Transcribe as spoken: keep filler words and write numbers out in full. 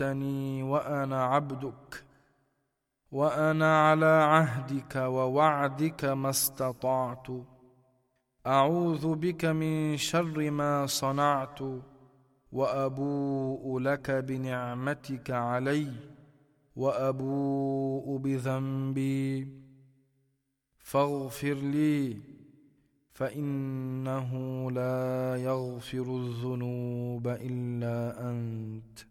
أني وأنا عبدك، وأنا على عهدك ووعدك ما استطعت. أعوذ بك من شر ما صنعت، وأبوء لك بنعمتك علي، وأبوء بذنبي، فاغفر لي، فإنه لا يغفر الذنوب إلا أنت.